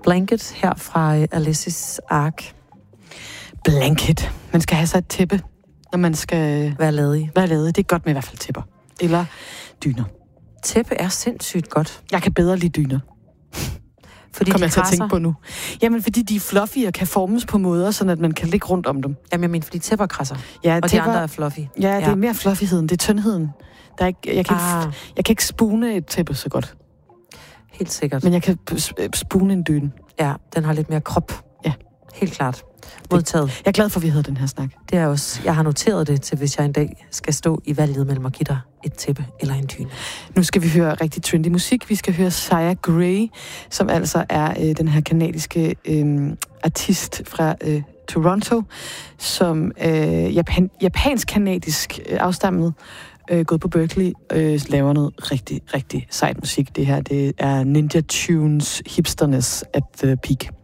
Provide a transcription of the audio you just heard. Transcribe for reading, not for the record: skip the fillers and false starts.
Blanket her fra Alessis Ark. Blanket. Man skal have sig et tæppe, når man skal være ledig. Det er godt med i hvert fald tæpper. Eller dyner. Tæppe er sindssygt godt. Jeg kan bedre lide dyner. Fordi kommer de jeg til at krasser. tænke på nu. Jamen, fordi de er fluffy og kan formes på måder, så at man kan ligge rundt om dem. Jamen, jeg mener, fordi tæpper krasser. Ja, og tæpper, de andre er fluffy. Ja, det er mere fluffyheden. Det er tyndheden. Der er ikke, jeg kan ikke spune et tæppe så godt. Helt sikkert. Men jeg kan spune en dyne. Ja, den har lidt mere krop. Ja. Helt klart. Modtaget. Jeg er glad for, at vi havde den her snak. Det er også. Jeg har noteret det til, hvis jeg en dag skal stå i valget mellem at give dig et tæppe eller en dyne. Nu skal vi høre rigtig trendy musik. Vi skal høre Sia Gray, som altså er den her kanadiske artist fra Toronto, som japansk-kanadisk afstammet, gået på Berkeley, laver noget rigtig, rigtig sejt musik. Det her, det er Ninja Tunes Hipsterness at the Peak.